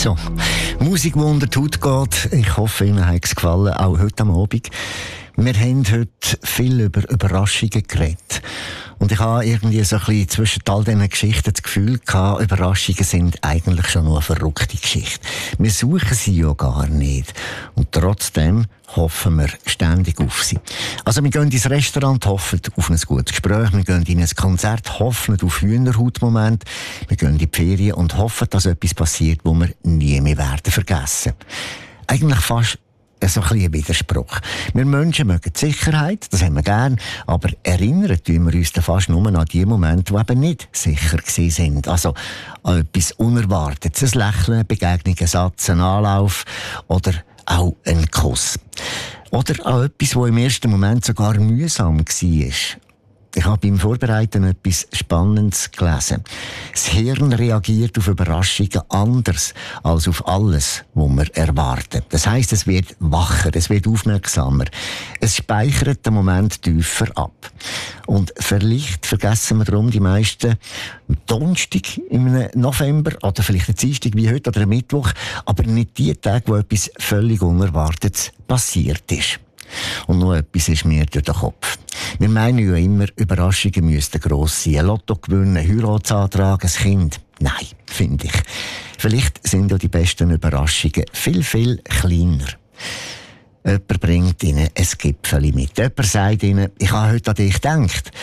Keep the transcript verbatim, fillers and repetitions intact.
So, Musikwunder tut geht. Ich hoffe, Ihnen hat es gefallen, auch heute am Abend. Wir haben heute viel über Überraschungen geredet. Und ich habe irgendwie so ein bisschen zwischen all diesen Geschichten das Gefühl gehabt, Überraschungen sind eigentlich schon nur eine verrückte Geschichte. Wir suchen sie ja gar nicht. Und trotzdem hoffen wir ständig auf sie. Also wir gehen ins Restaurant, hoffen auf ein gutes Gespräch, wir gehen in ein Konzert, hoffen auf Hühnerhautmomente, wir gehen in die Ferien und hoffen, dass etwas passiert, das wir nie mehr werden vergessen. Eigentlich fast so ein bisschen ein Widerspruch. Wir Menschen mögen die Sicherheit, das haben wir gern, aber erinnern tun wir uns dann fast nur an die Momente, die eben nicht sicher gewesen sind. Also an etwas Unerwartetes, ein Lächeln, eine Begegnung, ein Satz, ein Anlauf oder auch ein Kuss. Oder an etwas, das im ersten Moment sogar mühsam war. Ich habe beim Vorbereiten etwas Spannendes gelesen. Das Hirn reagiert auf Überraschungen anders als auf alles, was wir erwarten. Das heisst, es wird wacher, es wird aufmerksamer. Es speichert den Moment tiefer ab. Und vielleicht vergessen wir darum die meisten am Donnerstag im November oder vielleicht am Dienstag wie heute oder am Mittwoch, aber nicht die Tage, wo etwas völlig Unerwartetes passiert ist. Und noch etwas ist mir durch den Kopf. Wir meinen ja immer, Überraschungen müssten gross sein. Ein Lotto gewinnen, ein Heiratsantrag, ein Kind. Nein, finde ich. Vielleicht sind ja die besten Überraschungen viel, viel kleiner. Jemand bringt ihnen ein Gipfeli mit. Jemand sagt ihnen, ich habe heute an dich gedacht.